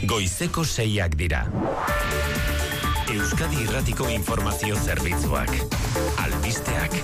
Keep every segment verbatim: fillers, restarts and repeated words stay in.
Goizeko seiak dira. Euskadi Irratiko Informazio Zerbitzuak. Albisteak.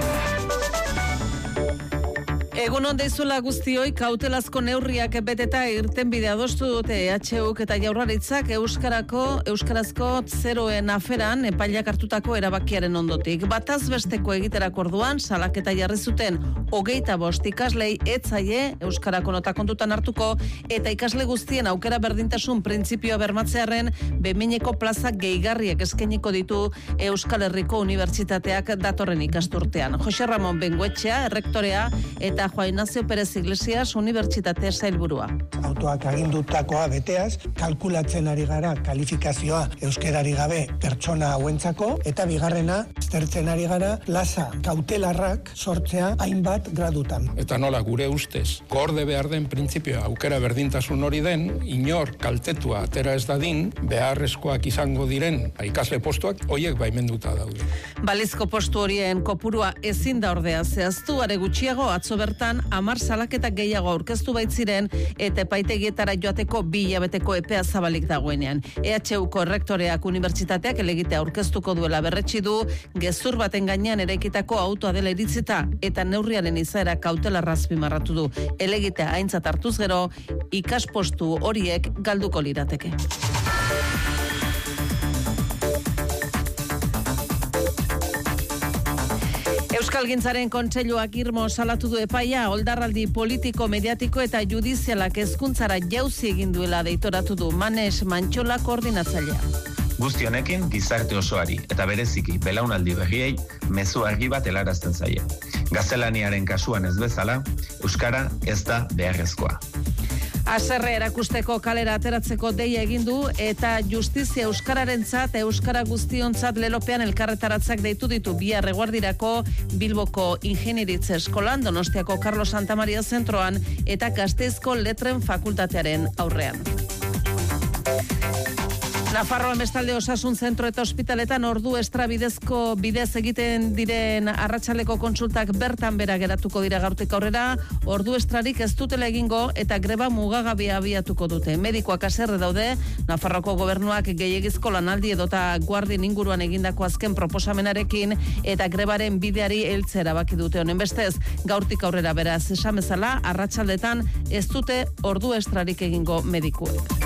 Egun on deizula guztioi, kautelazko neurriak beteta irten bidea adostu dute E H Uk eta Jaurlaritzak euskarako euskarazko zeroen aferan epailak hartutako erabakiaren ondotik. Bataz besteko egiterako orduan salaketa jarri zuten hogeita bost ikaslei etzaie euskarako nota kontutan hartuko eta ikasle guztien aukera berdintasun printzipioa bermatzearen behineko plaza gehigarriak eskainiko ditu Euskal Herriko Unibertsitateak datorren ikasturtean. Jose Ramon Bengoetxea, errektorea eta Juan Ignacio Pérez Iglesias Unibertsitate sailburua. Autoak agindutakoa beteaz, kalkulatzen ari gara kalifikazioa euskerari gabe pertsona hauentzako, eta bigarrena, aztertzen ari gara plaza kautelarrak sortzea hainbat gradutan. Eta nola gure ustez, gorde behar den printzipioa aukera berdintasun hori den, inor kaltetua atera ez dadin, beharrezkoak izango diren ikasle postuak, hoiek baimenduta daude. Balizko postu horien kopurua ezin da ordea zehaztu, are gutxiago atzo bertan hamar salaketak gehiago aurkeztu baitziren eta epaitegietara joateko bi hilabeteko epea zabalik dagoenean. E H Uko errektoreak unibertsitateak elegitea aurkeztuko duela berretsi du, gezur baten gainean eraikitako autoa dela iritzita eta neurriaren izaera kautelarra azpimarratu du. Elegitea aintzat hartuz gero, ikaspostu horiek galduko lirateke. Euskalgintzaren kontseiluak irmo salatu du epaia, oldarraldi politiko, mediatiko eta judizialak hezkuntzara jauzi egin duela deitoratu du Manes Mantxola koordinatzailea. Guzti honekin gizarte osoari eta bereziki belaunaldi berriei mezu argi bat helarazten zaie. Gaztelaniaren kasuan ez bezala, euskara ez da beharrezkoa. Haserre erakusteko kalera ateratzeko deia egin du eta justizia euskararentzat, euskara guztiontzat lelopean elkarretaratzak deitu ditu bihar eguerdirako Bilboko Ingenieritza Eskolan, Donostiako Carlos Santamaria zentroan eta Gasteizko Letren Fakultatearen aurrean. Nafarroan bestalde osasun zentro eta ospitaletan ordu estra bidezko bidez egiten diren arratsaldeko kontsultak bertan bera geratuko dira gaurtik aurrera, ordu estrarik ez dutela egingo eta greba mugagabea abiatuko dute. Medikoak haserre daude, Nafarroko gobernuak gehiegizko lanaldi edota guardien inguruan egindako azken proposamenarekin eta grebaren bideari heltzea erabaki dute. Honen bestez, gaurtik aurrera beraz esan bezala, arratsaldetan ez dute ordu estrarik egingo medikuek.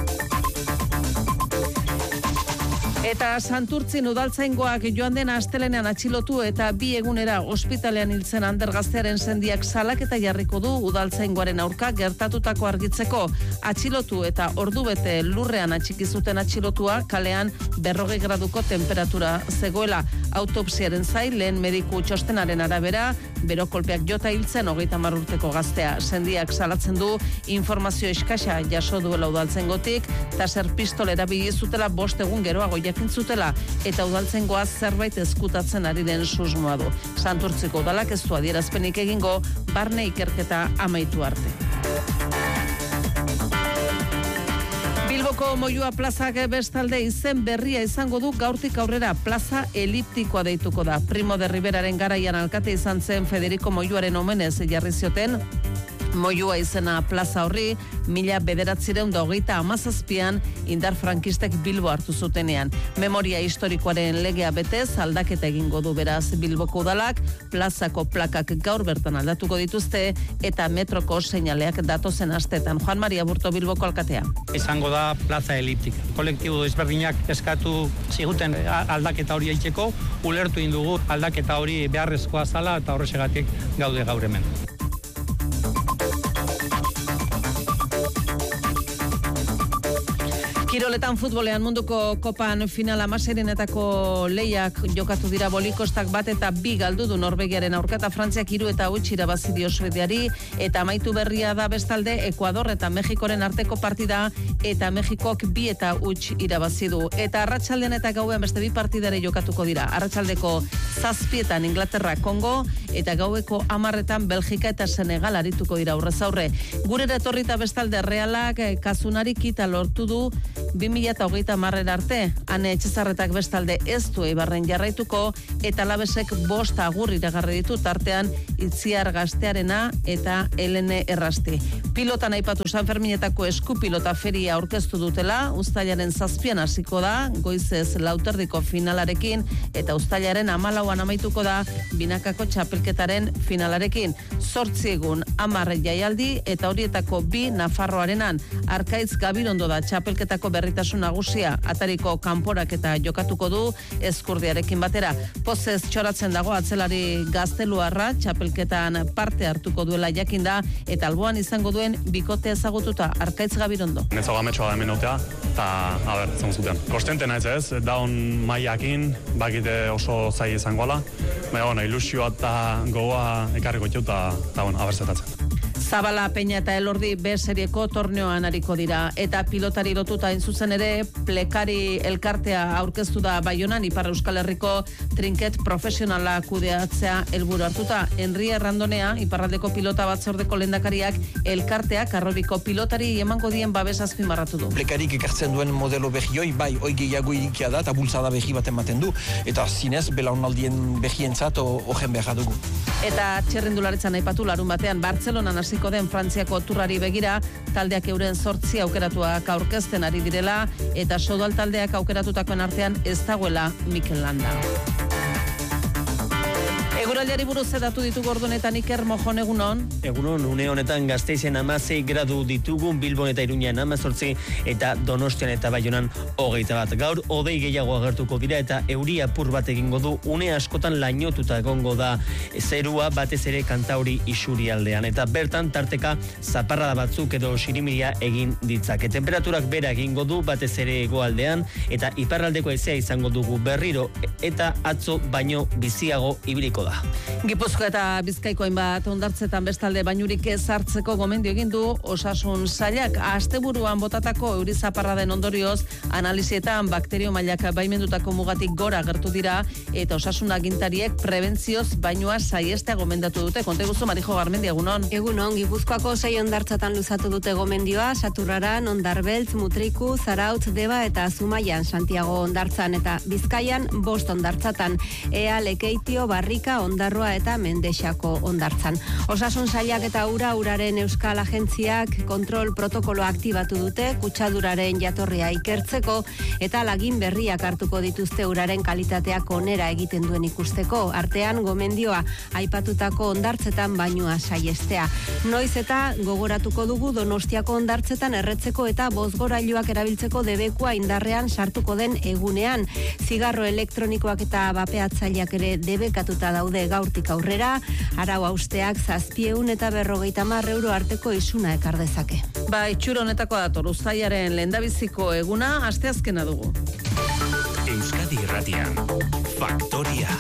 Eta Santurtzin udaltzaingoak joan den astelenean atxilotu eta bi egunera ospitalean hiltzen Ander gaztearen sendiak salaketa jarriko du udaltzaingoaren aurka gertatutako argitzeko. Atxilotu eta ordubete lurrean atxiki zuten atxilotua kalean berrogei graduko temperatura zegoela. Autopsiaren zain lehen mediku txostenaren arabera, bero kolpeak jota hiltzen hogeita hamar urteko gaztea. Sendiak salatzen du informazio eskasa jaso duela udaltzaingotik, taser pistola erabili zutela bost egun geroago jakin zutela eta udaltzaingoa zerbait ezkutatzen ari den susmoa du. Santurtziko udalak ez du adierazpenik egingo barne ikerketa amaitu arte. Bilboko Moyua plazak bestalde izen berria izango du gaurtik aurrera, plaza eliptikoa deituko da. Primo de Riberaren garaian alkate izan zen Federico Moyuaren omenez jarri zioten Moyua izena plaza horri, mila bederatzireun da hogeita hamazazpian indar frankistek Bilbo hartu zutenean. Memoria historikoaren legea betez aldaketa egingo du beraz Bilboko udalak, plazako plakak gaur bertan aldatuko dituzte eta metroko seinaleak datozen astetan. Juan Maria Burto, Bilboko alkatea. Izango da plaza eliptika. Kolektibo desberdinak eskatu ziguten aldaketa hori aitzeko, ulertu indugu aldaketa hori beharrezkoa zala eta horrexegatik gaude gaur hemen. Kiroletan futbolean munduko kopan final hamaseirenetako lehiak jokatu dira Bolikostak bat eta bi galdu du Norvegiaren aurka eta Frantziak hiru eta huts irabazi dio Suediari eta amaitu berria da bestalde Ekuador eta Mexikoren arteko partida eta Mexikok bi eta huts irabazi du. Eta arratsaldean eta gauean beste bi partidare jokatuko dira. Arratsaldeko zazpietan Inglaterra Kongo eta gaueko hamarretan Belgika eta Senegal arituko dira aurrez aurre. Gure etorrita bestalde Realak Kazunari kita lortu du bi mila hogeita hamarrera arte, Ane Etxezarretak bestalde ez du Eibarren jarraituko, eta Alabesek bost agur iragarri ditu tartean Itziar Gaztearena eta Helene Errasti. Pilotan aipatu San Ferminetako eskupilota feria aurkeztu dutela, uztailaren zazpian hasiko da, goizez lauterdiko finalarekin, eta uztailaren hamalauan amaituko da, binakako txapelketaren finalarekin. Zortzi egun hamar jaialdi, eta horietako bi Nafarroarenan. Arkaitz Gabirondo da txapelketako berritasun nagusia, atariko kanporak eta jokatuko du Ezkurdiarekin batera. Pozez txoratzen dago atzelari gazteluarra, txapelketan parte hartuko duela jakinda, eta alboan izango duen bikote ezagututa, Arkaitz Gabirondo. Netzago ametxoa da hemen otea, eta, a ber, zen zuten. Kostente naiz ez, daun maiakin, bakite oso zai izangoala, baina, bueno, ilusioa eta gogoa ekarriko txuta, eta, bueno, abertzetatzen. Zabala, Peña eta Elordi B serieko torneoan ariko dira, eta pilotari lotuta hain zuzen ere, plekari elkartea aurkeztu da Baionan, Ipar Euskal Herriko trinket profesionala kudeatzea helburu hartuta. Henri Errandonea, Iparraldeko pilota batzordeko lehendakariak, elkarteak arrobiko pilotari emango dien babes azpimarratu du. Plekarik ekartzen duen modelo behioi, bai, oi gehiago irikia da, eta bultzada behi bat ematen du, eta zinez, belaunaldien behientzat ogen behar dugu. Eta txerrindularitzan aipatu larun batean, Bartzelonan hasiko den Frantziako turrari begira, taldeak euren zortzi aukeratuak aurkezten ari direla, eta Sodal taldeak aukeratutakoen artean ez dagoela Mikel Landa. Eguraldiari buruz edatu ditugu ordunetan Iker Mojon, egunon. Egunon, une honetan Gasteizen hamasei gradu ditugun, Bilbon eta Iruñan hamazortzi, eta Donostian eta Baionan hogeita bat. Gaur hodei gehiago agertuko dira eta euri apur bat egingo du, une askotan lainotuta egongo da zerua, batez ere Kantauri isurialdean. Eta bertan tarteka zaparrada batzuk edo sirimiria egin ditzake. Temperaturak bera egingo du, batez ere hegoaldean, eta iparraldeko haizea izango dugu berriro, eta atzo baino biziago ibiliko da. Gipuzkoa eta Bizkaiko hainbat hondartzetan bestalde bainurik ez hartzeko gomendio egin du Osasun Sailak. Asteburuan botatako euri zaparraden ondorioz analizietan bakterio mailak baimendutako mugatik gora gertu dira, eta osasun agintariek prebentzioz bainua saiestea gomendatu dute. Konta iguzu, Marijo Garmendi, egunon. Egunon, Gipuzkoako sei hondartzatan luzatu dute gomendioa, Saturraran, Ondarbeltz, Mutriku, Zarautz, Deba eta Zumaian, Santiago hondartzan, eta Bizkaian bost hondartzatan, Ea, Lekeitio, Barrika, Ondarroa eta Mendexako hondartzan. Osasun Sailak eta ura uraren Euskal Agentziak kontrol protokolo aktibatu dute, kutsaduraren jatorria ikertzeko, eta lagin berriak hartuko dituzte uraren kalitateak onera egiten duen ikusteko. Artean gomendioa aipatutako hondartzetan bainua saiestea. Noiz eta gogoratuko dugu Donostiako hondartzetan erretzeko eta bozgorailuak erabiltzeko debekua indarrean sartuko den egunean. Zigarro elektronikoak eta bapeatzaileak ere debekatuta daude gaurtik aurrera, arau hausteak zazpieun eta berrogeita hamar euro arteko isuna ekar dezake. Ba, itxura honetako dator, uztailaren lehendabiziko eguna, asteazkena dugu. Euskadi Irratian, Faktoria.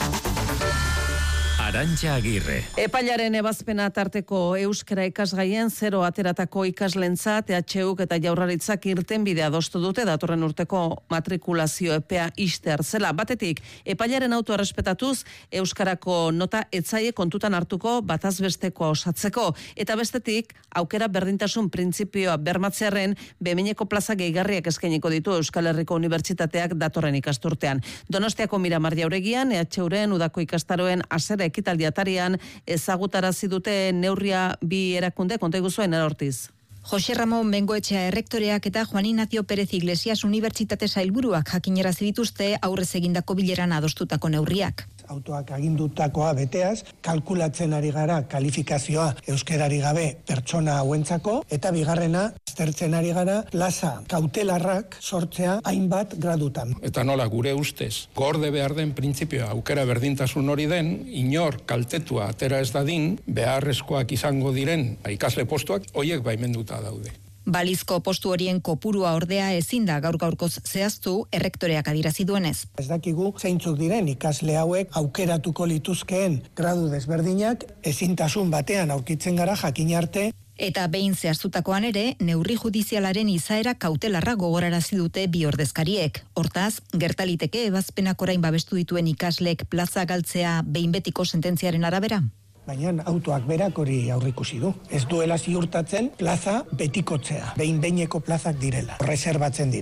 Arantxa Agirre. Epailaren ebazpena tarteko euskara ikasgaien zero ateratako ikaslentzat E H Uk eta Jaurlaritzak irtenbidea adostu dute datorren urteko matrikulazio epea ixtear zela. Batetik, epailaren autoa respetatuz euskarako nota etzaie kontutan hartuko batazbestekoa osatzeko, eta bestetik aukera berdintasun printzipioa bermatzearen bemineko plaza gehigarriak eskainiko ditu Euskal Herriko Unibertsitateak datorren ikasturtean. Donostiako Miramar Jauregian E H Uren udako ikastaroen azera ekitaldiatarian ezagutarazi dute neurria bi erakunde, konta iguzuen erortiz. Jose Ramon Bengoetxea errektoreak eta Juan Ignacio Pérez Iglesias Unibertsitate sailburuak jakinarazi dituzte aurrez egindako bileran adostutako neurriak. Autoak agindutakoa beteaz, kalkulatzen ari gara kalifikazioa euskerari gabe pertsona hauentzako, eta bigarrena, aztertzen ari gara plaza kautelarrak sortzea hainbat gradutan. Eta nola gure ustez, gorde behar den printzipioa aukera berdintasun hori den, inor kaltetua atera ez dadin, beharrezkoak izango diren ikasle postuak, hoiek baimenduta daude. Balizko postu horien kopurua ordea ezin da gaur gaurkoz zehaztu errektoreak adirazi duenez. Ez dakigu zeintzuk diren ikasle hauek aukeratuko lituzkeen gradu desberdinak, ezintasun batean aurkitzen gara jakin arte. Eta behin zehaztutakoan ere, neurri judizialaren izaera kautelarra gogorarazi dute bi ordezkariek. Hortaz, gertaliteke ebazpenak orain babestu dituen ikasleek plaza galtzea behin betiko sententziaren arabera? Baina autoak berak hori aurrikusi du. Ez duela ziurtatzen plaza betikotzea, behin behineko plazak direla, reserbatzen direnak.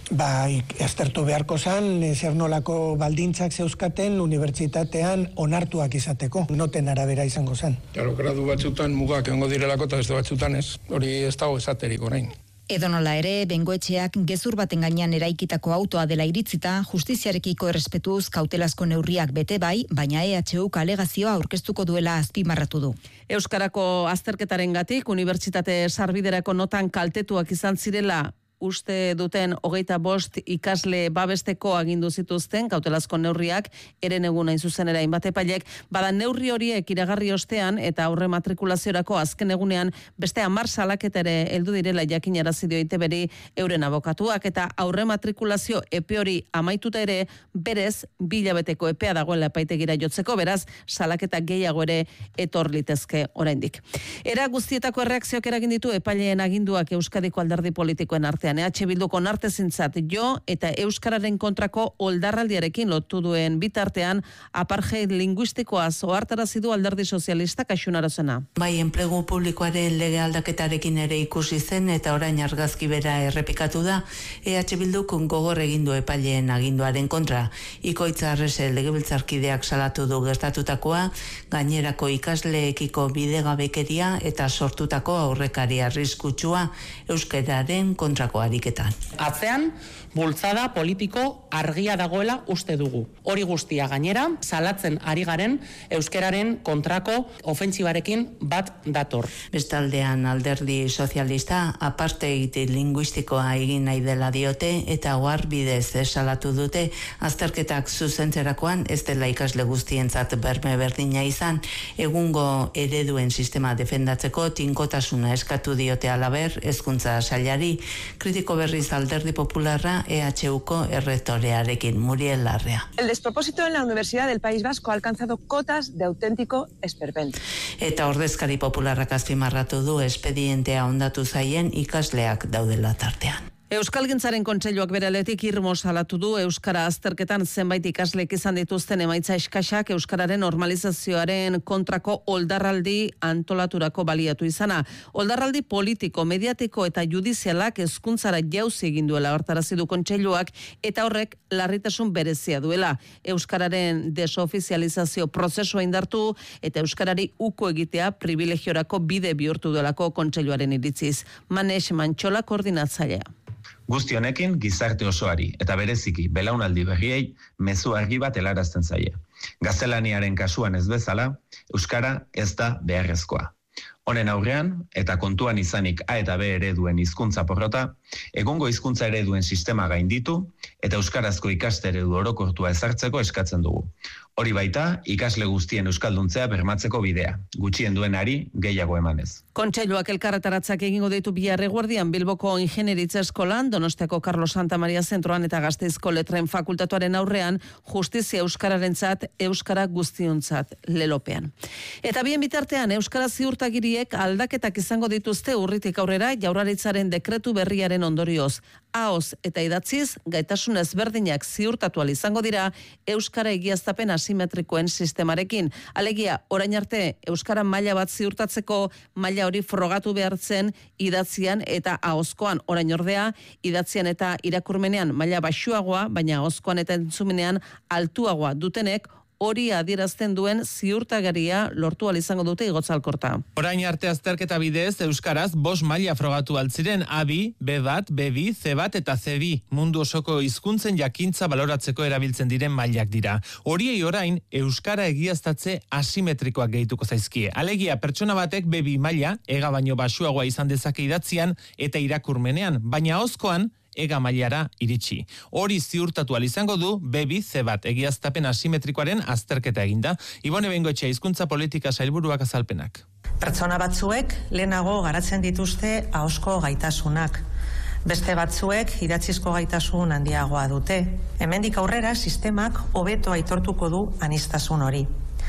ba, aztertu beharko zan, zer nolako baldintzak zeuzkaten unibertsitatean onartuak izateko, noten arabera izango zen. Claro, gradu batzutan mugak egongo direlako eta beste batzutan ez, hori ez dago esaterik orain. Edonola ere, Bengoetxeak gezur baten gainean eraikitako autoa dela iritzita, justiziarekiko errespetuz kautelazko neurriak bete bai, baina E H Uk alegazioa aurkeztuko duela azpimarratu du. Euskarako azterketarengatik unibertsitate sarbiderako notan kaltetuak izan zirela uste duten hogeita bost ikasle babesteko agindu zituzten kautelazko neurriak, eren egun hain zuzen ere hainbat epailek, bada neurri horiek iragarri ostean eta aurre matrikulaziorako azken egunean beste hamar salaketa ere heldu direla jakinarazi dio I T Bri euren abokatuak, eta aurre matrikulazio epe hori amaituta ere berez bi hilabeteko epea dagoela epaitegira jotzeko, beraz salaketa gehiago ere etor litezke oraindik. Era guztietako erreakzioak eragin ditu epaileen aginduak Euskadiko alderdi politikoen artean. E H Bilduko onartezintzat jo eta euskararen kontrako oldarraldiarekin lotu duen bitartean apartheid linguistikoaz ohartarazi du alderdi sozialistak Axunarazena. Bai, enplegu publikoaren lege aldaketarekin ere ikusi zen eta orain argazki bera errepikatu da. E H Bilduk gogor egin du epaileen aginduaren kontra. Ikoitza Arrese legebiltzarkideak salatu du gertatutakoa, gainerako ikasleekiko bidegabekeria eta sortutako aurrekari arriskutsua euskararen kontrako ariketan. Atzean, bultzada politiko argia dagoela uste dugu. Hori guztia gainera, salatzen ari garen euskararen kontrako ofentsibarekin bat dator. Bestaldean alderdi sozialista apartheid linguistikoa egin nahi dela diote eta ohar bidez salatu dute azterketak zuzentzerakoan ez dela ikasle guztientzat berme berdina izan, egungo ereduen sistema defendatzeko tinkotasuna eskatu diote alaber hezkuntza sailari. Kritiko berriz alderdi popularra E H Uko errektorearekin, Muriel Larrea. El despropósito en la Universidad del País Vasco ha alcanzado cotas de auténtico esperpento. Eta ordezkari popularrak azpimarratu du espedientea ondatu zaien ikasleak daudela tartean. Euskalgintzaren kontseiluak bere aldetik irmo salatu du euskara azterketan zenbait ikaslek izan dituzten emaitza eskasak euskararen normalizazioaren kontrako oldarraldi antolaturako baliatu izana. Oldarraldi politiko, mediatiko eta judizialak hezkuntzara jauzi egin duela hortarazi du kontseiluak eta horrek larritasun berezia duela. Euskararen desofizializazio prozesua indartu eta euskarari uko egitea privilegiorako bide bihurtu delako kontseiluaren iritziz. Manex Mantxola koordinatzailea. Guzti honekin gizarte osoari eta bereziki belaunaldi berriei mezu argi bat helarazten zaie. Gaztelaniaren kasuan ez bezala, euskara ez da beharrezkoa. Honen aurrean, eta kontuan izanik A eta B ereduen hizkuntza porrota, egongo hizkuntza ereduen sistema gainditu eta euskarazko ikaste eredu orokortua ezartzeko eskatzen dugu. Hori baita, ikasle guztien euskalduntzea bermatzeko bidea, gutxien duenari gehiago emanez. Kontseiluak elkarretaratzak egingo ditu bihar eguerdian Bilboko Ingenieritza Eskolan, Donostiako Carlos Santa Maria Zentroan eta Gasteizko Letren Fakultatuaren aurrean, justizia euskararentzat, euskara guztiontzat lelopean. Eta bien bitartean, euskara ziurtagiriek aldaketak izango dituzte urritik aurrera Jaurlaritzaren dekretu berriaren ondorioz. Ahoz eta idatziz, gaitasun ezberdinak ziurtatu ahal izango dira euskara egiaztapen asimetrikoen sistemarekin. Alegia, orain arte, euskara maila bat ziurtatzeko maila hori frogatu behartzen idatzian eta ahozkoan. Orain ordea, idatzian eta irakurmenean maila baxuagoa, baina ahozkoan eta entzumenean altuagoa dutenek hori adierazten duen ziurtagaria lortu ahal izango dute Igotzalkorta. Orain arte azterketa bidez euskaraz bost maila frogatu altziren A bi, B bat, B bi, C bat eta C bi. Mundu osoko hizkuntzen jakintza baloratzeko erabiltzen diren mailak dira. Horiei orain euskara egiaztatze asimetrikoak gehituko zaizkie. Alegia pertsona batek B bi maila ega baino baxuagoa izan dezake idatzian eta irakurmenean, baina ahozkoan ega mailara iritsi. Hori ziurtatu ahal izango du B bi C bat egiaztapen asimetrikoaren azterketa eginda. Ibone Bengoetxea hizkuntza politika sailburuak azalpenak. Pertsona batzuek lehenago garatzen dituzte ahozko gaitasunak. Beste batzuek idatzizko gaitasun handiagoa dute. Hemendik aurrera sistemak hobeto aitortuko du aniztasun hori.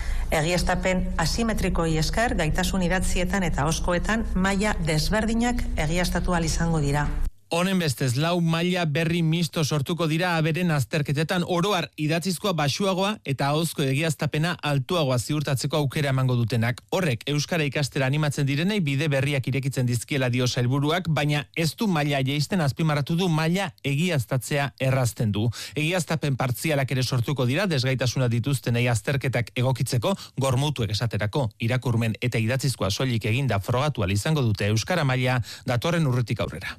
Egiaztapen asimetrikoi esker gaitasun idatzietan eta ahozkoetan maila desberdinak egiaztatu ahal izango dira. Honen bestez, lau maila berri misto sortuko dira aberen azterketetan oroar idatzizkoa baxuagoa eta ahozko egiaztapena altuagoa ziurtatzeko aukera emango dutenak. Horrek, euskara ikastera animatzen direnei bide berriak irekitzen dizkiela dio sailburuak, baina ez du maila jaisten azpimarratu du maila egiaztatzea errazten du. Egiaztapen partzialak ere sortuko dira, desgaitasuna dituztenei azterketak egokitzeko, gormutuek esaterako, irakurmen eta idatzizkoa soilik eginda frogatu ahal izango dute euskara maila datorren urritik aurrera.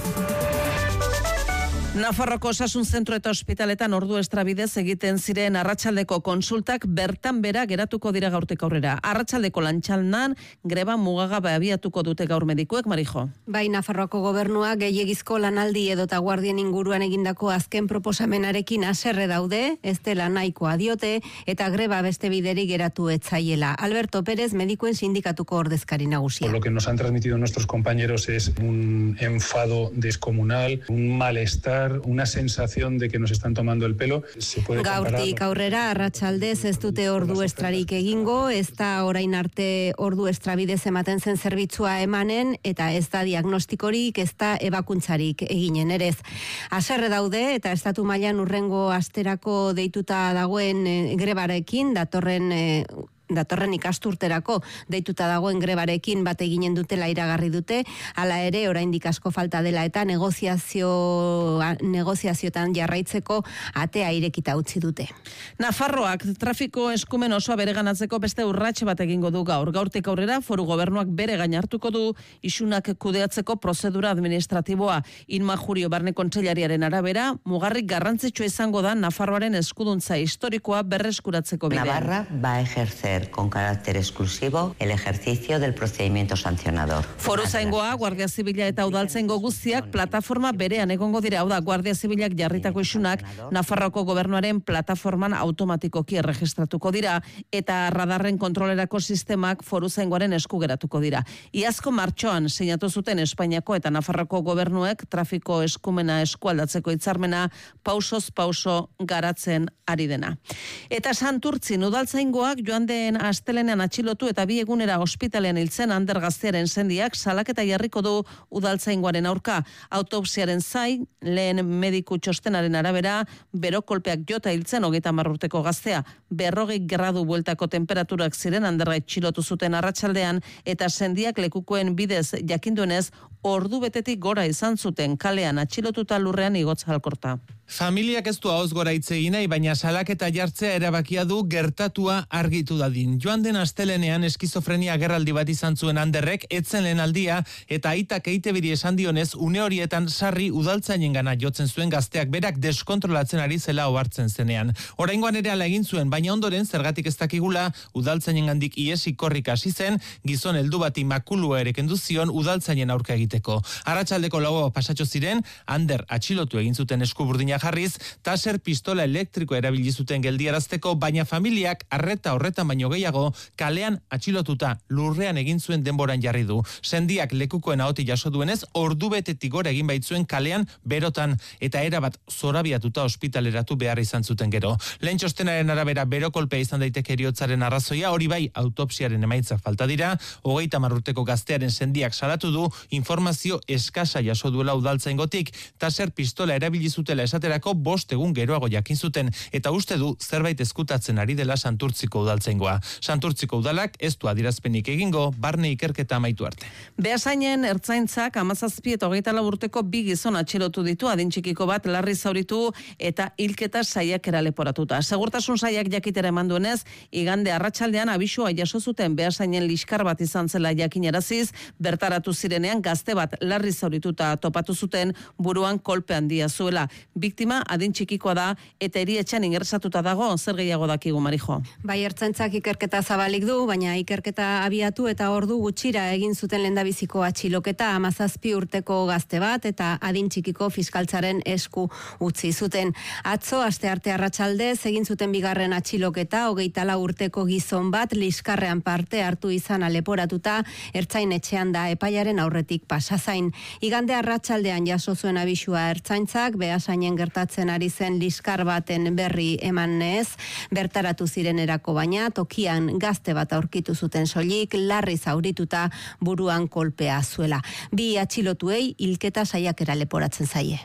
Nafarroko osasun zentro eta ospitaletan ordu estrabidez egiten ziren arratsaldeko konsultak bertan bera geratuko dira gaurtik aurrera. Arratsaldeko lantxalnan greba mugagabe abiatuko dute gaur medikuek, Marijo. Bai, Nafarroako gobernua gehiegizko lanaldi edota guardien inguruan egindako azken proposamenarekin haserre daude, ez dela nahikoa diote eta greba beste bideri geratu etzaiela. Alberto Pérez, medikuen sindikatuko ordezkari nagusia. Lo que nos han transmitido nuestros compañeros es un enfado descomunal, un malestar, una sensación de que nos están tomando el pelo. Se puede comparar. Gaurtik aurrera arratsaldez ez dute ordu estrarik egingo, ez da orain arte ordu estrabidez ematen zen zerbitzua emanen eta ez da diagnostikorik, ez da ebakuntzarik eginen erez. Haserre daude eta estatu mailan urrengo asterako deituta dagoen e, grebarekin, datorren e, datorren ikasturterako deituta dagoen grebarekin bat eginen dutela iragarri dute, hala ere oraindik asko falta dela eta negoziazio negoziazioetan jarraitzeko atea irekita utzi dute. Nafarroak trafiko eskumen osoa bereganatzeko beste urrats bat egingo du gaur. Gaurtik aurrera foru gobernuak bere gain hartuko du isunak kudeatzeko prozedura administratiboa. Inma Jurio Barne kontseilariaren arabera, mugarrik garrantzitsua izango da Nafarroaren eskuduntza historikoa berreskuratzeko bidean. Navarra va a ejercer con carácter exclusivo el ejercicio del procedimiento sancionador. Foruzaingoa, Guardia Zibila eta Udaltzaingo guztiak plataforma berean egongo dira, hau da Guardia Zibilak jarritako isunak Nafarroko gobernuaren plataforman automatikoki erregistratuko dira eta radarren kontrolerako sistemak Foruzaingoaren esku geratuko dira. Iazko martxoan sinatu zuten Espainiako eta Nafarroko gobernuek trafiko eskumena eskualdatzeko hitzarmena pausoz pauso garatzen ari dena. Eta Santurtzin Udaltzaingoak joan den astelenean atxilotu eta bi egunera ospitalean hiltzen Ander gaztearen sendiak salaketa jarriko du Udaltzaingoaren aurka. Autopsiaren zain, lehen mediku txostenaren arabera, berokolpeak jota hiltzen hogeita hamar urteko gaztea. Berrogei gradu bueltako temperaturak ziren Anderra atxilotu zuten arratsaldean eta sendiak lekukoen bidez jakinduenez ordu betetik gora izan zuten kalean atxilotuta lurrean igotza alkorta. Familiak ez du ahoz gora hitz egin nahi, baina salaketa jartzea erabakia du gertatua argitu dadin. Joan den astelenean eskizofrenia agerraldi bat izan zuen Anderrek, etzen lehen aldia, eta aitak eitebiri esan dionez, une horietan sarri udaltzainen gana jotzen zuen gazteak berak deskontrolatzen ari zela ohartzen zenean. Oraingoan ere ala egin zuen, baina ondoren zergatik ez dakigula udaltzainen gandik iesi korrik hasi zen, gizon heldu bati makulua ere kendu zion udaltzainen aurka egiteko. Arratsaldeko laua pasatxo ziren, Ander atxilotu egin zuten eskuburdina jarriz, taser pistola elektrikoa erabili zuten geldiarazteko, baina familiak arreta horretan baino gehiago kalean atxilotuta lurrean egin zuen denboran jarri du. Sendiak lekukoen ahoti jaso duenez, ordu betetik gora egin baitzuen kalean berotan eta erabat zorabiatuta ospitaleratu behar izan zuten gero. Lehen txostenaren arabera berokolpea izan daiteke heriotzaren arrazoia, hori bai autopsiaren emaitzak falta dira, hogeita hamar urteko gaztearen sendiak salatu du informazio eskasa jaso duela Udaltzaingotik, taser pistola erabili zutela esaterako bost egun geroago jakin zuten eta uste du zerbait ezkutatzen ari dela Santurtziko Udaltzaingoa. Santurtziko Udalak ez du adierazpenik egingo barne ikerketa amaitu arte. Beasainen ertzaintzak hamazazpi eta hogeita lau urteko bi gizon atxilotu ditu, adin txikiko bat larri zauritu eta hilketa saiakera leporatuta. Segurtasun saiak jakitera eman duenez, igande arratsaldean abisua jaso zuten Beasainen liskar bat izan zela jakinaraziz, bertaratu zirenean gazte bat larri zaurituta topatu zuten buruan kolpe handia zuela. Biktima adin txikikoa da eta erietxean ingresatuta dago, zer gehiago dakigu, Marijo. Bai, ertzaintzak ikerketa zabalik du, baina ikerketa abiatu eta ordu gutxira egin zuten lehendabiziko atxiloketa hamazazpi urteko gazte bat eta adin txikiko fiskaltzaren esku utzi zuten. Atzo astearte arratsaldez egin zuten bigarren atxiloketa hogeita lau urteko gizon bat liskarrean parte hartu izan leporatuta ertzain etxean da epaiaren aurretik pasazain. Igande arratsaldean jaso zuen abisua ertzaintzak Beasainen gertatzen ari zen liskar baten berri emanez, bertaratu zirenerako baina tokian gazte bat aurkitu zuten soilik, larri zaurituta buruan kolpea zuela. Bi atxilotuei hilketa saiakera leporatzen zaie.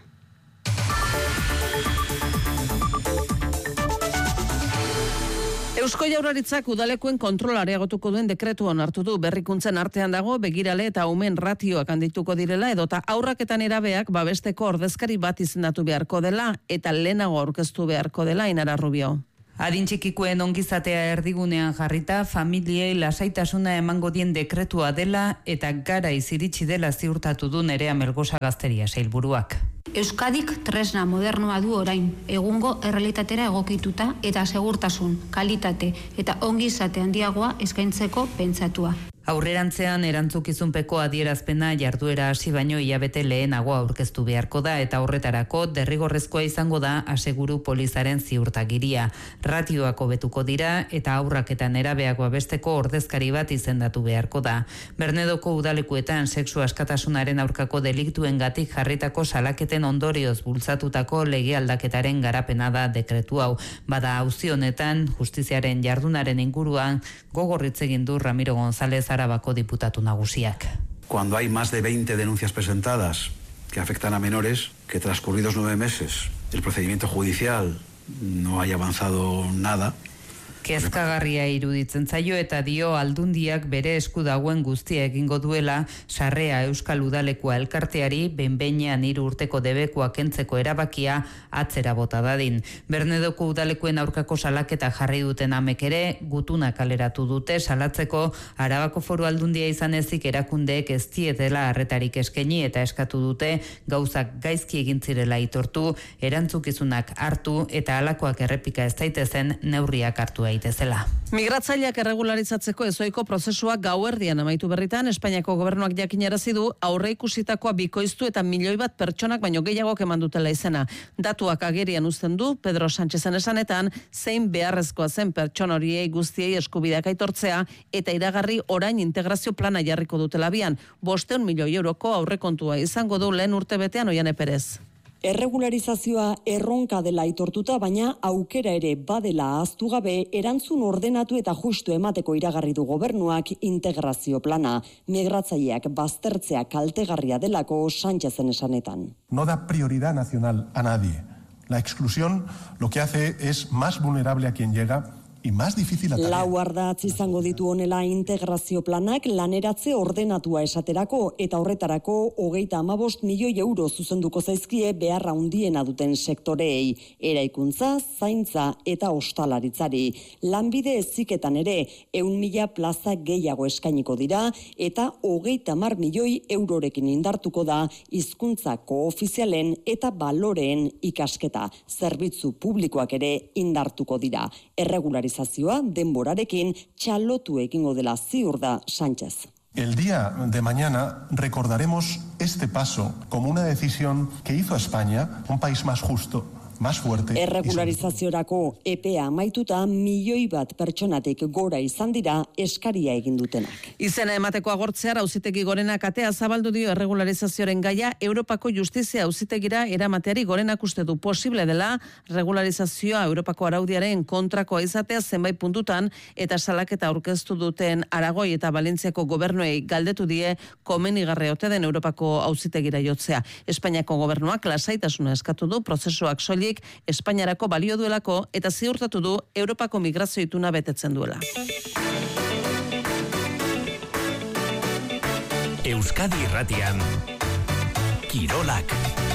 Eusko Jaurlaritzak udalekuen kontrola areagotuko duen dekretu onartu du. Berrikuntzen artean dago begirale eta umen ratioak handituko direla edota haurrak eta nerabeak babesteko ordezkari bat izendatu beharko dela eta lehenago aurkeztu beharko dela. Ainara Rubio. Adin txikikoen ongizatea erdigunean jarrita, familiei lasaitasuna emango dien dekretua dela eta garaiz iritsi dela ziurtatu du Nerea Melgosa Gazteria sailburuak. Euskadik tresna modernoa du orain, egungo errealitatera egokituta eta segurtasun, kalitate eta ongizate handiagoa eskaintzeko pentsatua. Aurrerantzean erantzukizunpeko adierazpena jarduera hasi baino hilabete lehenago aurkeztu beharko da eta horretarako derrigorrezkoa izango da aseguru polizaren ziurtagiria. Ratioak hobetuko dira eta aurrak eta nerabeak babesteko ordezkari bat izendatu beharko da. Bernedoko udalekuetan sexu askatasunaren aurkako deliktuengatik jarritako salaketen ondorioz bultzatutako lege aldaketaren garapena da dekretu hau. Bada auzi honetan justiziaren jardunaren inguruan gogorritz egin du Ramiro González Arabako diputatu nagusiak. Cuando hay más de veinte denuncias presentadas que afectan a menores, que transcurridos nueve meses el procedimiento judicial no haya avanzado nada, Kezkagarria iruditzen zaio eta dio aldundiak bere esku dagoen guztia egingo duela Sarrea Euskal Udalekua elkarteari behin-behinean hiru urteko debekoa kentzeko erabakia atzera bota dadin. Bernedoko udalekuen aurkako salaketa jarri duten amek ere gutuna kaleratu dute salatzeko Arabako Foru Aldundia izan ezik erakundeek ez dietela arretarik eskaini eta eskatu dute gauzak gaizki egin zirela aitortu, erantzukizunak hartu eta halakoak errepika ez daitezen neurriak hartu daitezela. Migratzaileak erregularizatzeko ezoiko prozesua gauerdian amaitu berritan, Espainiako gobernuak jakinarazi du aurreikusitakoa bikoiztu eta milioi bat pertsonak baino gehiagok eman dutela izena. Datuak agerian uzten du Pedro Sánchezen esanetan zein beharrezkoa zen pertsona horiei guztiei eskubideak aitortzea eta iragarri orain integrazio plana jarriko dutela bian. Bosteun milioi euroko aurrekontua izango du lehen urtebetean Oiane Perez. Erregularizazioa erronka dela aitortuta, baina aukera ere badela ahaztu gabe erantzun ordenatu eta justu emateko iragarri du gobernuak integrazio plana. Migratzaileak baztertzea kaltegarria delako Sánchezen esanetan. No da prioridad nacional a nadie. La exclusión lo que hace es más vulnerable a quien llega y más difícil la tarea. Lau ardatz izango ditu honela integrazio planak laneratze ordenatua esaterako eta horretarako hogeita hamabost milioi euro zuzenduko zaizkie beharra handiena duten sektoreei, eraikuntza, zaintza eta ostalaritzari. Lanbide heziketan ere ehun mila plaza gehiago eskainiko dira eta hogeita hamar milioi eurorekin indartuko da hizkuntza koofizialen eta baloreen ikasketa. Zerbitzu publikoak ere indartuko dira. Erregulari denborarekin txalotu egingo dela ziur da Sánchez. El día de mañana recordaremos este paso como una decisión que hizo a España un país más justo, más fuerte. Erregularizaziorako epea amaituta milioi bat pertsonatik gora izan dira eskaria egin dutenak. Izena emateko agortzear auzitegi gorenak atea zabaldu dio erregularizazioaren gaia Europako Justizia auzitegira eramateari gorenak uste du posible dela regularizazioa Europako araudiaren kontrakoa izatea zenbait puntutan eta salaketa aurkeztu duten Aragoi eta Valentziako gobernuei galdetu die komenigarria ote den Europako auzitegira jotzea. Espainiako gobernuak lasaitasuna eskatu du prozesuak soilik Espainiarako balio duelako eta ziurtatu du Europako migrazio ituna betetzen duela. Euskadi Irratian Kirolak.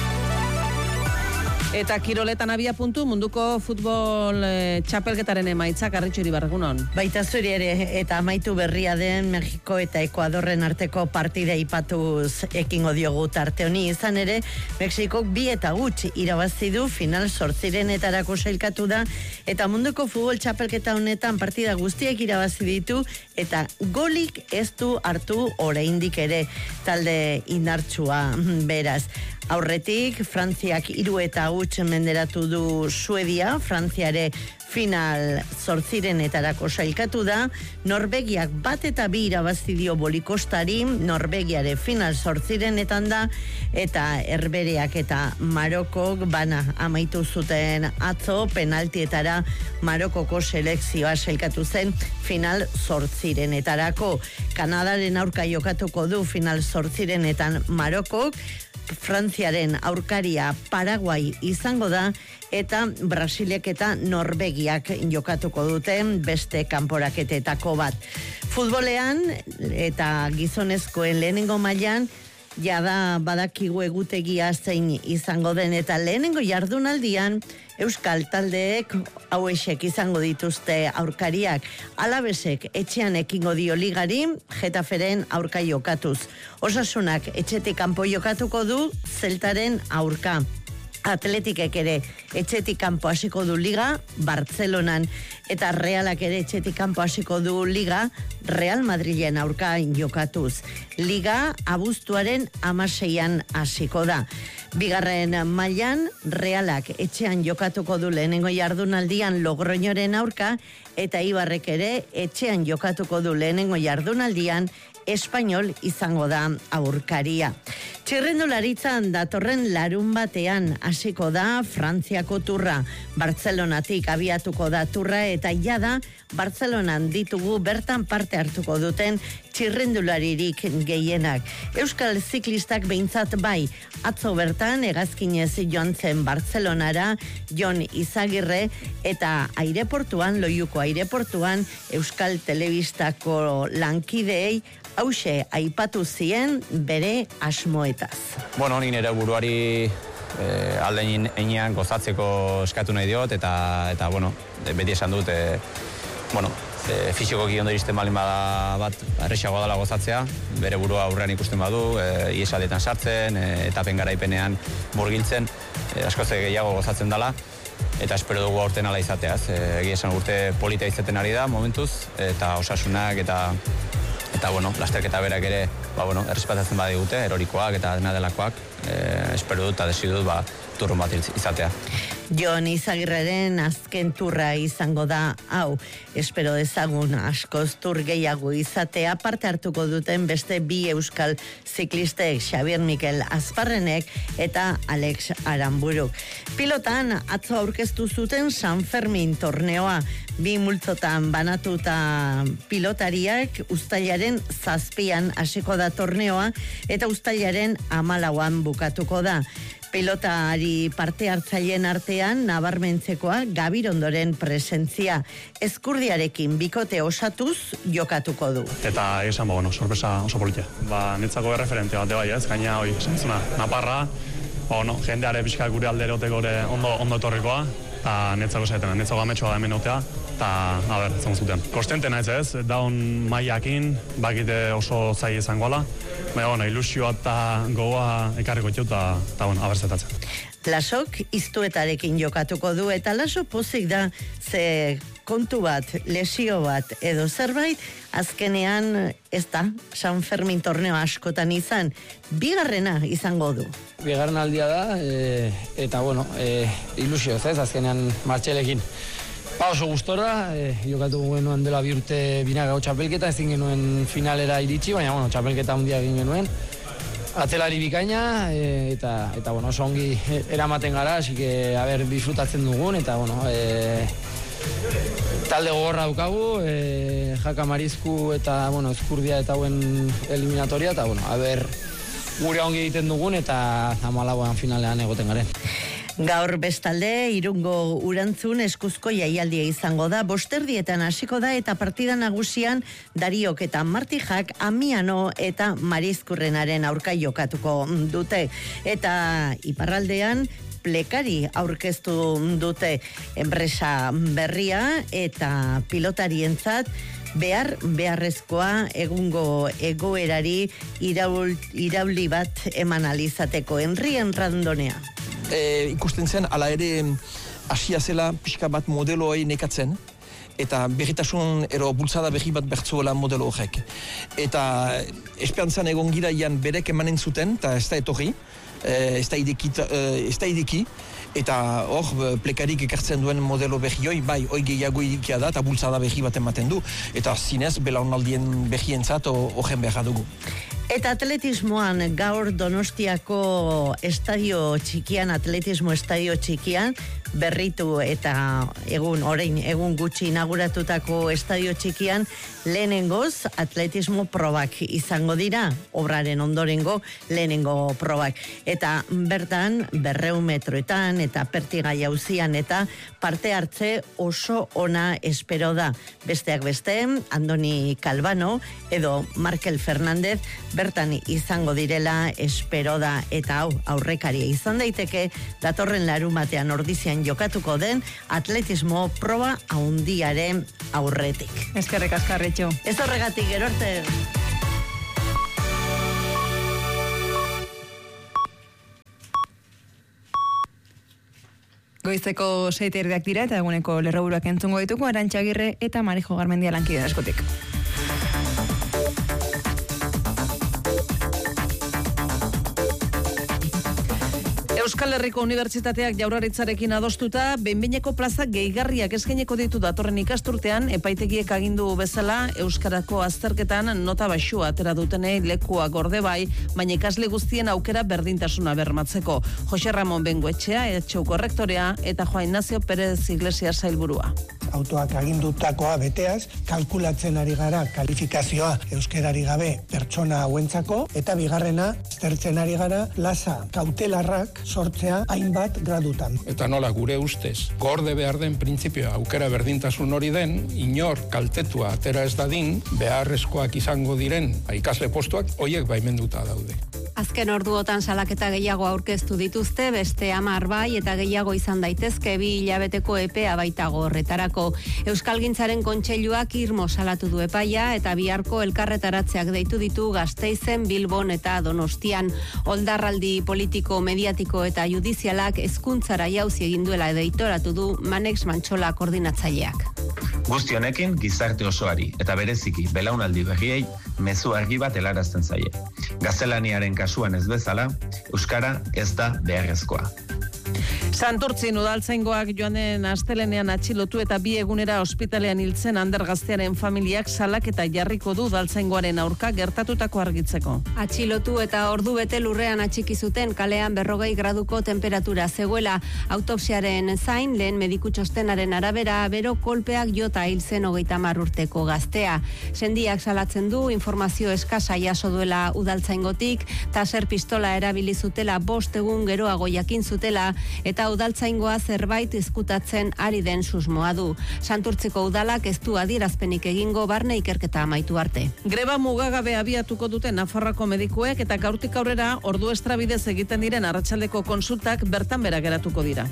Eta kiroletan abia puntu munduko futbol e, txapelketaren emaitzak Arritxu Iribarregunon. Baita zuri ere eta amaitu berria den Mexiko eta Ekuadorren arteko partida ipatuz ekingo diogu tarte honi. Izan ere, Mexikok bi eta gutxi irabazi du final zortzirenetarako sailkatu da eta munduko futbol txapelketa honetan partida guztiek irabazi ditu eta golik ez du hartu oraindik ere talde indartsua beraz. Aurretik, Frantziak hiru eta huts menderatu du Suedia, Frantziare final zortzirenetarako sailkatu da, Norvegiak bat eta bi irabazi dio bolikostari, Norvegiare final zortzirenetan da, eta Herbereak eta Marokok bana amaitu zuten atzo, penaltietara Marokoko selekzioa sailkatu zen final zortzirenetarako. Kanadaren aurka jokatuko du final zortzirenetan Marokok, Frantziaren aurkaria Paraguai izango da, eta Brasilek eta Norvegiak jokatuko duten beste kanporaketetako bat. Futbolean eta gizonezkoen lehenengo mailan, jada badakigu egutegia zein izango den, eta lehenengo jardunaldian Euskal taldeek hauesek izango dituzte aurkariak. Alabesek etxean ekingo dio ligari, Getaferen aurka jokatuz. Osasunak etxetik kanpo jokatuko du Zeltaren aurka. Atletikek ere etxetik kanpo hasiko du liga Bartzelonan, eta Realak ere etxetik kanpo hasiko du liga Real Madrilen aurka jokatuz. Liga abuztuaren hamaseian hasiko da. Bigarren mailan Realak etxean jokatuko du lehenengo jardunaldian Logroñoren aurka, eta Ibarrek ere etxean jokatuko du lehenengo jardunaldian Espainol izango da aurkaria. Txirrendularitzan datorren larun batean hasiko da Frantziako turra. Bartzelonatik abiatuko da turra, eta jada Bartzelonan ditugu bertan parte hartuko duten txirrendularirik gehienak. Euskal ziklistak behintzat bai, atzo bertan hegazkinez joan zen Bartzelonara Jon Izagirre, eta aireportuan, Loiuko aireportuan, Euskal Telebistako lankideei hause aipatu zien bere asmoetaz. Bueno, ni nire buruari eh, aldein einean gozatzeko eskatu nahi diot, eta, eta bueno, beti esan dut, eh, bueno, e, fisikoki ondo iristen balin bada bat, erresagoa dela gozatzea, bere burua aurrean ikusten badu, e, iesaldetan sartzen, e, etapen garaipenean murgiltzen, e, askoz gehiago gozatzen dela, eta espero dugu aurten ala izateaz. E, egia esan urte polita izaten ari da momentuz, eta osasunak eta eta bueno, lasterketa berak ere, ba bueno, errespetatzen badigute, erorikoak eta dena delakoak, e, espero dut eta desi dut ba turrun bat izatea. Jon Izagirreren azken turra izango da hau. Espero dezagun askoz tur gehiago izatea, parte hartuko duten beste bi euskal ziklistek, Xabier Mikel Azparrenek eta Alex Aranburuk. Pilotan atzo aurkeztu zuten San Fermin torneoa. Bi multzotan banatuta pilotariak uztailaren zazpian hasiko da torneoa, eta uztailaren hamalauan bukatuko da. Pilotari parte hartzaileen artean nabarmentzekoa Gabirondoren presentzia. Ezkurdiarekin bikote osatuz jokatuko du. Eta esan, bueno, sorpresa oso politia. Ba, netzako erreferente bate bai, ez? Gaina, hoi, zentzuna, Naparra, bueno, jendeare pixka gure alderoteko ondo, ondo etorrikoa, eta netzako zaiten, netzako ametxoa da hemen otea, eta, a ber, zen zuten. Kostente naiz ez, daun maiakin, bakite oso zai izangoala, baina, bueno, ilusioa eta gogoa ekarriko txut, eta, eta, bueno, abertzetatzen. Lasok iztuetarekin jokatuko du, eta Laso pozik da, ze kontu bat, lesio bat, edo zerbait, azkenean ez da, San Fermin torneo askotan izan, bigarrena izango du. Bigarren aldia da, e, eta bueno, e, ilusioz ez, azkenean Martxelekin. Ba oso gustora, e, jokatu genuen dela bi urte binagao txapelketa, ezin genuen finalera iritsi, baina bueno, txapelketa handia egin genuen. Atzelari bikaina, e, eta, eta bueno, oso ongi eramaten gara, así que, a ber, disfrutatzen dugun, eta bueno, e, talde gogorra daukagu, e, Jaka Marizku eta, bueno, Ezkurdia eta hauen eliminatoria, eta bueno, a ber, gure ongi egiten dugun, eta hamalauan finalean egoten garen. Gaur bestalde, Irungo Urantzun eskuzko jaialdia izango da, bosterdietan hasiko da, eta partida nagusian Dariok eta Martijak Amiano eta Marizkurrenaren aurka jokatuko dute. Eta iparraldean, Plekari aurkeztu dute enpresa berria, eta pilotarientzat behar beharrezkoa egungo egoerari iraul, irauli bat eman alizateko. Enrien Randonea. E, ikusten zen, ala ere hasia zela pixka bat modeloei nekatzen, eta berritasun ero bultzada berri bat bertzuela modelo horrek. Eta esperantzan egon gira ian berek emanen zuten, eta ez da etorri, ez da ideki, ez da ideki, eta hor, plekarik ekartzen duen modelo behioi, bai, hoi gehiago idikia da, eta bultzada behi bat ematen du, eta zinez, belaunaldien behientzat horren beharra dugu. Eta atletismoan, gaur Donostiako estadio txikian, atletismo estadio txikian, berritu eta egun, orain, egun gutxi inauguratutako estadio txikian, lehenengoz atletismo probak izango dira, obraren ondorengo lehenengo probak. Eta bertan, berreun metroetan eta pertigai hauzian eta parte hartze oso ona espero da. Besteak beste, Andoni Calvano edo Markel Fernández bertan izango direla espero da, eta hau aurrekaria izan daiteke datorren larumatean ordizian jokatuko den atletismo proba haundiaren aurretik. Eskerrik askarretxo. Ez horregatik, gero arte. Goizeko seite erdiak dira eta eguneko lerroburuak entzungo dituko Arantxa Agirre eta Marijo Garmendia lankide askotik. Euskal Herriko Unibertsitateak Jaurlaritzarekin adostuta behin-behineko plaza gehigarriak eskaineko ditu datorren ikasturtean, epaitegiek agindu bezala Euskarako azterketan nota baxua atera dutenei lekua gorde bai, baina ikasle guztien aukera berdintasuna bermatzeko. Jose Ramon Bengoetxea, etxeuko rektorea, eta Juan Ignacio Pérez Iglesias sailburua. Autoak agindutakoa beteaz, kalkulatzen ari gara kalifikazioa euskerari gabe pertsona hauentzako, eta bigarrena, aztertzen ari gara plaza kautelarrak sortzea hainbat gradutan. Eta nola gure ustez, gorde behar den printzipioa aukera berdintasun hori den, inor kaltetua atera ez dadin, beharrezkoak izango diren ikasle postuak, hoiek baimenduta daude. Azken orduotan salaketa gehiago aurkeztu dituzte, beste hamar bai eta gehiago izan daitezke bi hilabeteko epea baitago horretarako. Euskalgintzaren kontseiluak irmo salatu du epaia eta biharko elkarretaratzeak deitu ditu Gasteizen, Bilbon eta Donostian. Oldarraldi politiko, mediatiko eta judizialak hezkuntzara jauzi egin duela deitoratu du Manex Mantxola koordinatzaileak. Guzti honekin gizarte osoari eta bereziki belaunaldi berriei mezu argi bat helarazten zaie. Gaztelaniaren kasuan ez bezala, euskara ez da beharrezkoa. Santurtzin udaltzaingoak joan den astelenean atxilotu eta bi egunera ospitalean hiltzen Ander gaztearen familiak salaketa jarriko du udaltzaingoaren aurka gertatutako argitzeko. Atxilotu eta ordu bete lurrean atxiki zuten kalean berrogei graduko temperatura zegoela. Autopsiaren zain lehen mediku txostenaren arabera bero kolpeak jota hil zen hogeita hamar urteko gaztea. Sendiak salatzen du informazio eskasa jaso duela udaltzaingotik, taser pistola erabili zutela bost egun geroago jakin zutela eta udaltzaingoa zerbait izkutatzen ari den susmoa du. Santurtziko udalak ez du adierazpenik egingo barne ikerketa amaitu arte. Greba mugagabe abiatuko dute Nafarroako medikuek eta gaurtik aurrera ordu estra bidez egiten diren arratsaldeko konsultak bertan bera geratuko dira.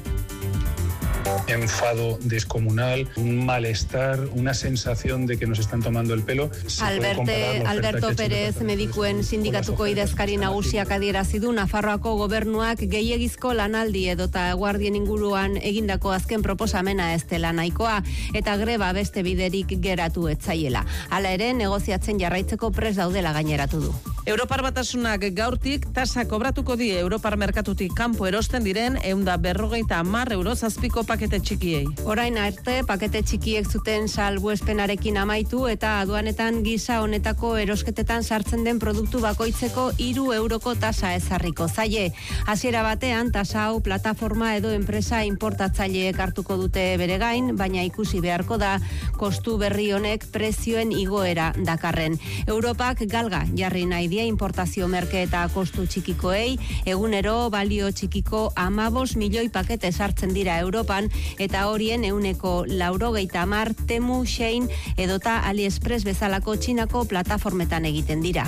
Enfado descomunal, un malestar, una sensación de que nos están tomando el pelo. Alberte, Alberto Pérez medikuen sindikatuko idazkari nagusiak adierazi du Nafarroako gobernuak gehiegizko lanaldi edota guardien inguruan egindako azken proposamena ez dela nahikoa eta greba beste biderik geratu etzaiela. Hala ere, negoziatzen jarraitzeko prest daudela gaineratu du. Europar Batasunak gaurtik tasa kobratuko die Europar merkatutik kanpo erosten diren ehun eta berrogeita hamar euro zazpiko pakete txikiei. Orain arte pakete txikiek zuten salbuespenarekin amaitu eta aduanetan gisa honetako erosketetan sartzen den produktu bakoitzeko hiru euroko tasa ezarriko zaie. Hasiera batean tasa hau plataforma edo enpresa importatzaileek hartuko dute bere gain, baina ikusi beharko da kostu berri honek prezioen igoera dakarren. Europak galga jarri nahi die importazio merke eta kostu txikikoei, egunero balio txikiko amabos milioi pakete sartzen dira Europan eta horien ehuneko laurogeita hamar Temu, Shein edota AliExpress bezalako Txinako plataformetan egiten dira.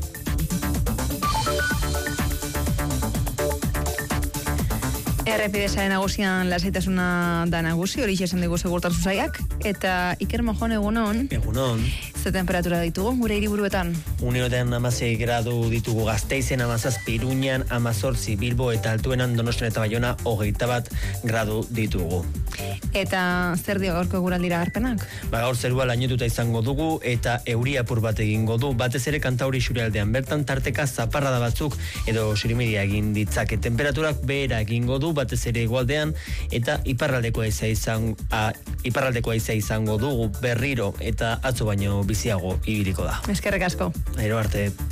Errepidesaren nagusian lasaitasuna da nagusi, hori esan dugu segurtasun sailak, eta Iker Mojon egunon. Egunon. Ze temperatura ditugu gure hiriburuetan? Uneotan amasei gradu ditugu Gasteizen, amazazpi Iruñan, amazortzi Bilbo eta altuenan Donostian eta Baiona hogeita bat gradu ditugu. Eta zer dio gaurko eguraldira agerpenak? Ba, gaur zerua lainetuta izango dugu eta euri apur bat egingo du, batez ere kantauri isurialdean bertan tarteka zaparrada batzuk edo sirimiria egin ditzake. Temperaturak behera egingo du, batez ere hegoaldean eta iparraldeko haizea izan, a, iparraldeko haizea izango dugu berriro eta atzo baino biziago ibiliko da. Eskerrik asko. Aero arte.